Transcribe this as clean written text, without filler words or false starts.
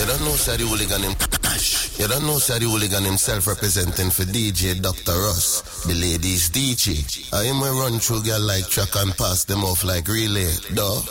You don't know Sadie Hooligan him cash. You don't know Sadie Hooligan himself representing for DJ Dr. Ross, the ladies DJ. I am a run through girl like track and pass them off like relay. Duh.